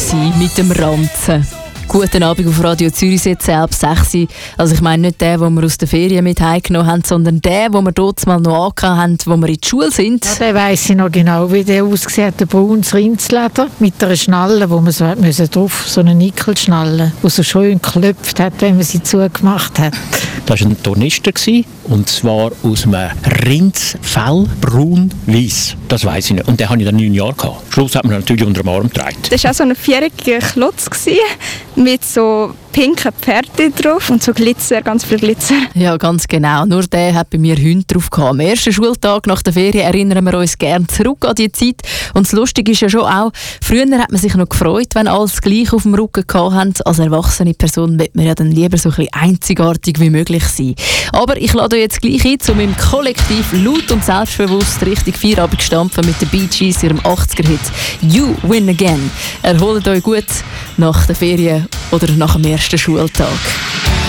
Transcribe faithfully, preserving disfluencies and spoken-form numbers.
gewesen mit dem Ranzen. Guten Abend auf Radio Zürich, jetzt ab sechs Uhr. Also ich meine nicht den, den wir aus der Ferien mit heimgenommen haben, sondern den, den wir dort mal noch angehabt haben, wo wir in der Schule sind. Ja, den weiss ich noch genau, wie der aussieht hat, der braunes Rindsleder mit einer Schnalle, wo man so hat müssen drauf, so eine Nickelschnalle, die so schön geklopft hat, wenn man sie zugemacht hat. Das war ein Tornister und zwar aus einem Rindsfell, braun-weiss. Das weiss ich nicht. Und den hatte ich dann neun Jahre gehabt. Am Schluss hat man natürlich unter dem Arm getragen. Das war auch so ein viereckiger Klotz mit so pinken Pferden drauf und so Glitzer, ganz viel Glitzer. Ja, ganz genau. Nur der hat bei mir Hunde drauf gehabt. Am ersten Schultag nach der Ferien erinnern wir uns gerne zurück an die Zeit. Und das Lustige ist ja schon auch, früher hat man sich noch gefreut, wenn alles gleich auf dem Rücken gehabt haben. Als erwachsene Person will man ja dann lieber so ein bisschen einzigartig wie möglich sein. Aber ich lade euch jetzt gleich ein, um meinem Kollektiv laut und selbstbewusst richtig Feierabend stampfen mit den Bee Gees, ihrem achtziger-Hit «You Win Again». Erholt euch gut nach der Ferien oder nach dem ersten Schultag.